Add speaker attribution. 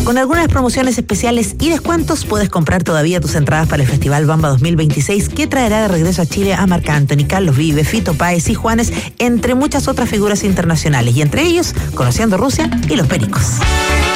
Speaker 1: Con algunas promociones especiales y descuentos puedes comprar todavía tus entradas para el Festival Bamba 2026, que traerá de regreso a Chile a Marc Anthony, Carlos Vive, Fito Páez y Juanes, entre muchas otras figuras internacionales, y entre ellos Conociendo Rusia y Los Pericos.